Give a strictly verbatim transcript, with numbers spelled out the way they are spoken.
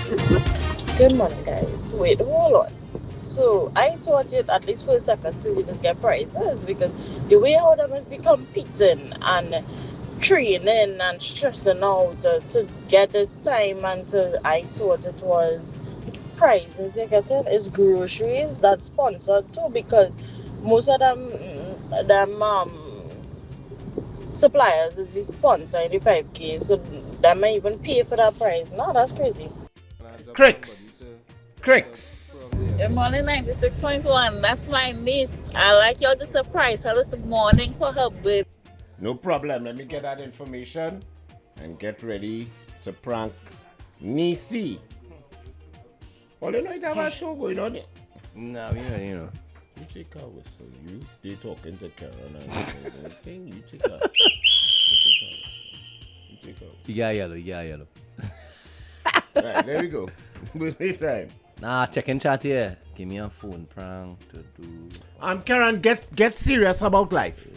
Good morning, guys. Wait, hold on. So I thought it at least for a second to just get prizes because the way how them must be competing and training and stressing out uh, to get this time and to, I thought it was prizes. You get it? It's groceries that's sponsored too because most of them mm, them um suppliers is the sponsor in the five K, so they might even pay for that prize. No, that's crazy. Cricks. Cricks. Good morning, ninety-six point one. That's my niece. I like y'all to surprise her this morning for her birthday. No problem. Let me get that information and get ready to prank Nisi. Well, you know, it have a show going on. No, you know, you know. You take a whistle. You, they talking to Karen and everything. You take a, you take a whistle. You take a whistle. You got yellow, you got yellow. Right, there we go. Good time. Nah, check in chat here. Give me a phone prank to do. Um, Karen, get get serious about life.